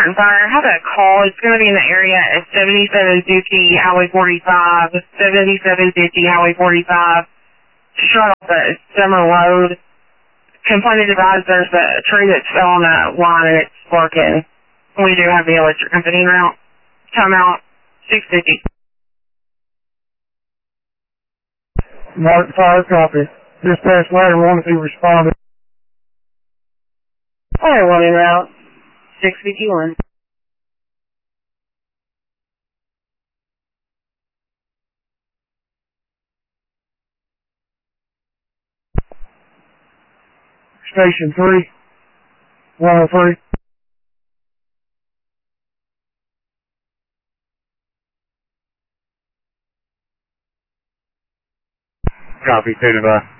Martin Fire. I have a call. It's going to be in the area at 7750 Highway 45, 7750 Highway 45. Shut off the summer load. Complainant advised there's a tree that fell on that line and it's sparking. We do have the electric company en route. Time out 650. Martin Fire, copy. Dispatch ladder 1 if you responded. Fire 1 en route. 651. Station 3, 103. Copy, 2 to 5.